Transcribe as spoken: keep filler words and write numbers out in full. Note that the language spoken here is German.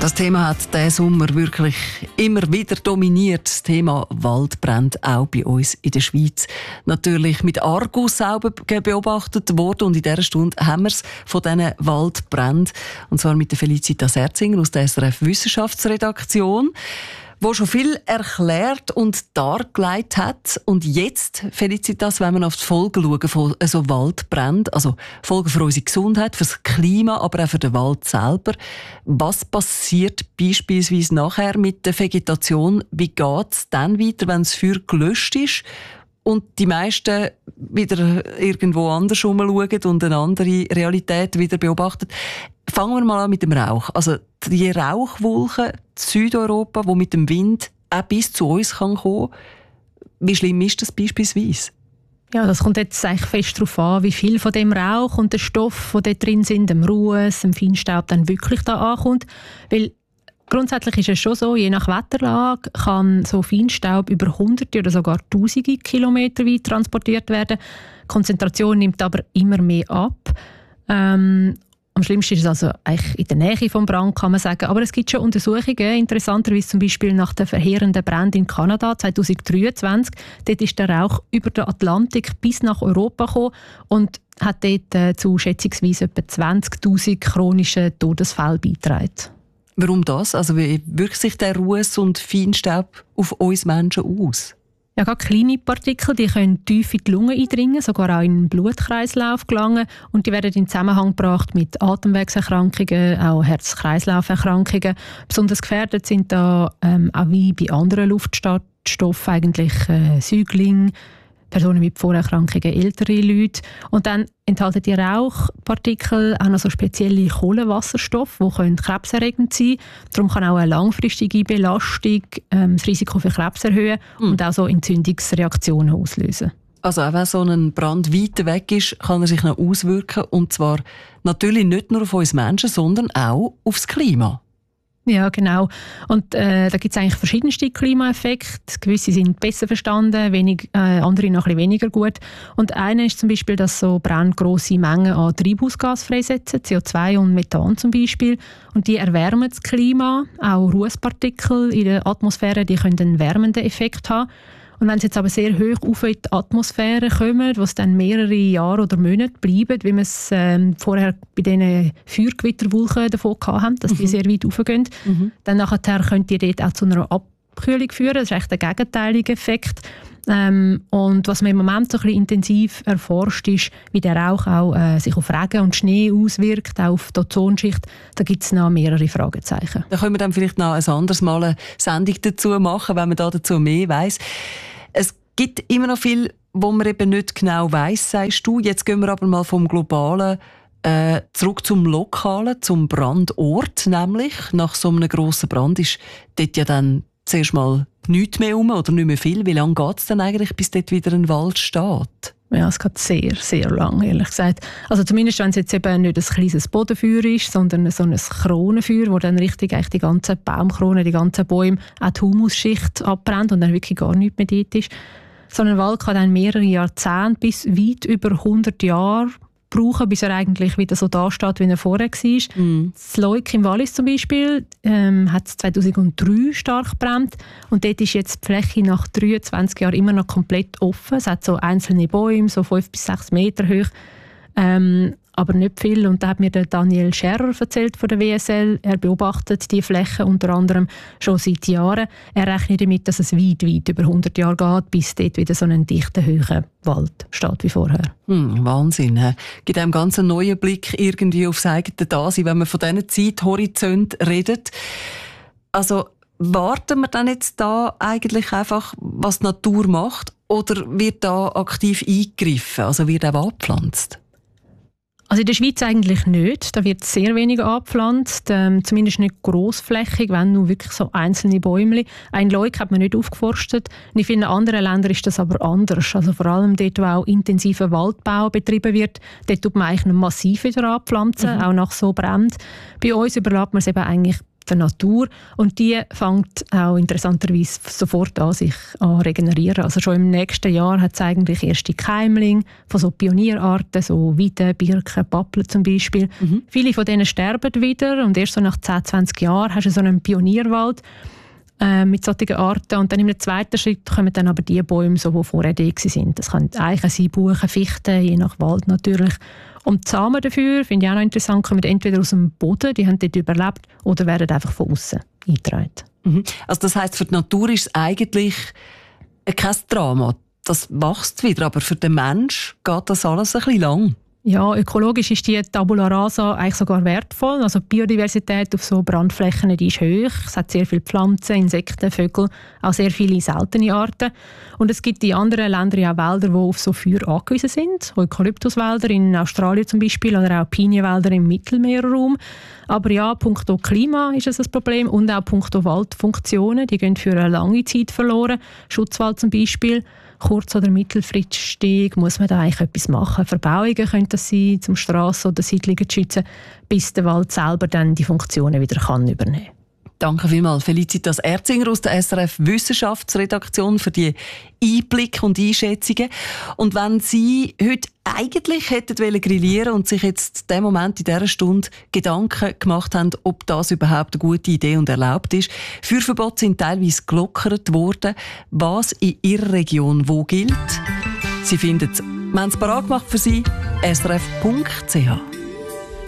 Das Thema hat diesen Sommer wirklich immer wieder dominiert. Das Thema Waldbrände, auch bei uns in der Schweiz. Natürlich mit Argusaugen beobachtet worden. Und in dieser Stunde haben wir es von diesen Waldbränden. Und zwar mit der Felicitas Erzinger aus der S R F-Wissenschaftsredaktion, wo schon viel erklärt und dargelegt hat. Und jetzt, Felicitas, wenn wir auf die Folgen schauen von so Waldbränden, also Folgen für unsere Gesundheit, für das Klima, aber auch für den Wald selber. Was passiert beispielsweise nachher mit der Vegetation? Wie geht es dann weiter, wenn das Feuer gelöscht ist und die meisten wieder irgendwo anders schauen und eine andere Realität wieder beobachten? Fangen wir mal an mit dem Rauch. Also die Rauchwolken in Südeuropa, die mit dem Wind auch bis zu uns kann kommen. Wie schlimm ist das beispielsweise? Ja, das kommt jetzt eigentlich fest darauf an, wie viel von dem Rauch und der Stoff, die dort drin sind, dem Ruß, dem Feinstaub, dann wirklich da ankommt. Weil grundsätzlich ist es schon so, je nach Wetterlage kann so Feinstaub über hunderte oder sogar tausende Kilometer weit transportiert werden. Die Konzentration nimmt aber immer mehr ab. Ähm, Am schlimmsten ist es also eigentlich in der Nähe vom Brand, kann man sagen. Aber es gibt schon Untersuchungen, interessanterweise zum Beispiel nach den verheerenden Bränden in Kanada zwanzig dreiundzwanzig. Dort ist der Rauch über den Atlantik bis nach Europa gekommen und hat dort äh, zu schätzungsweise etwa zwanzigtausend chronischen Todesfällen beigetragen. Warum das? Also wie wirkt sich der Ruß und Feinstaub auf uns Menschen aus? Ja, gerade kleine Partikel, die können tief in die Lunge eindringen, sogar auch in den Blutkreislauf gelangen. Und die werden in Zusammenhang gebracht mit Atemwegserkrankungen, auch Herz-Kreislauf-Erkrankungen. Besonders gefährdet sind da ähm, auch wie bei anderen Luftstoffen eigentlich äh, Säuglinge, Personen mit Vorerkrankungen, ältere Leute. Und dann enthalten die Rauchpartikel auch noch so spezielle Kohlenwasserstoffe, die krebserregend sein können. Darum kann auch eine langfristige Belastung ähm, das Risiko für Krebs erhöhen mhm. und auch so Entzündungsreaktionen auslösen. Also auch wenn so ein Brand weit weg ist, kann er sich noch auswirken. Und zwar natürlich nicht nur auf uns Menschen, sondern auch aufs Klima. Ja, genau. Und äh, da gibt es eigentlich verschiedenste Klimaeffekte. Gewisse sind besser verstanden, wenig, äh, andere noch ein bisschen weniger gut. Und einer ist zum Beispiel, dass so Brände grosse Mengen an Treibhausgas freisetzen, C O zwei und Methan zum Beispiel. Und die erwärmen das Klima. Auch Rußpartikel in der Atmosphäre, die können einen wärmenden Effekt haben. Und wenn sie jetzt aber sehr hoch auf in die Atmosphäre kommen, wo es dann mehrere Jahre oder Monate bleiben, wie wir es ähm, vorher bei diesen Feuergewitterwolken davon hatten, dass die mhm. sehr weit raufgehen, mhm. dann nachher könnte die dort auch zu einer Abkühlung führen. Das ist echt ein gegenteiliger Effekt. Ähm, und was man im Moment so ein bisschen intensiv erforscht, ist, wie der Rauch auch äh, sich auf Regen und Schnee auswirkt, auch auf die Ozonschicht. Da gibt es noch mehrere Fragezeichen. Da können wir dann vielleicht noch ein anderes Mal eine Sendung dazu machen, wenn man da dazu mehr weiss. Es gibt immer noch viel, wo man eben nicht genau weiss, sagst du. Jetzt gehen wir aber mal vom Globalen äh, zurück zum Lokalen, zum Brandort. Nämlich, nach so einem grossen Brand ist dort ja dann zuerst mal nichts mehr rum oder nicht mehr viel. Wie lange geht es dann eigentlich, bis dort wieder ein Wald steht? Ja, es geht sehr, sehr lang, ehrlich gesagt. Also zumindest, wenn es jetzt eben nicht ein kleines Bodenfeuer ist, sondern so ein Kronenfeuer, wo dann richtig eigentlich die ganzen Baumkronen, die ganzen Bäume, auch die Humusschicht abbrennt und dann wirklich gar nichts mehr dort ist. So ein Wald kann dann mehrere Jahrzehnte bis weit über hundert Jahre brauchen, bis er eigentlich wieder so da steht, wie er vorher war. Mm. Das Leuk im Wallis zum Beispiel ähm, hat es zweitausenddrei stark gebrannt und dort ist jetzt die Fläche nach dreiundzwanzig Jahren immer noch komplett offen. Es hat so einzelne Bäume, so fünf bis sechs Meter hoch, ähm, aber nicht viel. Und da hat mir der Daniel Scherrer erzählt von der W S L. Er beobachtet die Flächen unter anderem schon seit Jahren. Er rechnet damit, dass es weit, weit über hundert Jahre geht, bis dort wieder so ein dichter, hoher Wald steht wie vorher. Hm, Wahnsinn. He? Gibt einem ganz einen neuen Blick irgendwie aufs eigene Dasein, wenn man von diesen Zeithorizont redet. Also warten wir dann jetzt da eigentlich einfach, was die Natur macht, oder wird da aktiv eingegriffen, also wird auch abgepflanzt? Also in der Schweiz eigentlich nicht. Da wird sehr wenig angepflanzt, ähm, zumindest nicht grossflächig, wenn nur wirklich so einzelne Bäume. Ein Leuk hat man nicht aufgeforstet. In vielen anderen Ländern ist das aber anders. Also vor allem dort, wo auch intensiver Waldbau betrieben wird, dort tut man eigentlich massiv wieder anpflanzen, mhm. auch nach so Bränden. Bei uns überlässt man es eben eigentlich der Natur. Und die fängt auch interessanterweise sofort an, sich an regenerieren. Also schon im nächsten Jahr hat es eigentlich erste Keimlinge von so Pionierarten, so Weiden, Birken, Pappeln zum Beispiel. Mhm. Viele von denen sterben wieder und erst so nach zehn, zwanzig Jahren hast du so einen Pionierwald äh, mit solchen Arten. Und dann im zweiten Schritt kommen dann aber die Bäume, so, die vorher da sind. Das können Eichen sein, Buchen, Fichten, je nach Wald natürlich. Und die Samen dafür, finde ich auch noch interessant, kommen entweder aus dem Boden, die haben dort überlebt, oder werden einfach von außen eingetragen. Mhm. Also das heisst, für die Natur ist es eigentlich kein Drama. Das wächst wieder, aber für den Menschen geht das alles ein bisschen lang. Ja, ökologisch ist die Tabula Rasa eigentlich sogar wertvoll. Also die Biodiversität auf so Brandflächen die ist hoch. Es hat sehr viele Pflanzen, Insekten, Vögel, auch sehr viele seltene Arten. Und es gibt in anderen Ländern ja auch Wälder, die auf so Feuer angewiesen sind. Eukalyptuswälder in Australien zum Beispiel oder auch Pinienwälder im Mittelmeerraum. Aber ja, punkto Klima ist es ein Problem und auch punkto Waldfunktionen. Die gehen für eine lange Zeit verloren. Schutzwald zum Beispiel. Kurz- oder mittelfristig muss man da eigentlich etwas machen. Verbauungen können das sein, um Strassen oder Siedlungen zu schützen, bis der Wald selber dann die Funktionen wieder kann übernehmen kann. Danke vielmals, Felicitas Erzinger aus der S R F Wissenschaftsredaktion für die Einblicke und Einschätzungen. Und wenn Sie heute eigentlich hätten wollen grillieren und sich jetzt in dem Moment, in dieser Stunde Gedanken gemacht haben, ob das überhaupt eine gute Idee und erlaubt ist, Feuerverbote sind teilweise gelockert worden. Was in Ihrer Region wo gilt? Sie finden es, wir haben es parat gemacht für Sie, s r f punkt c h.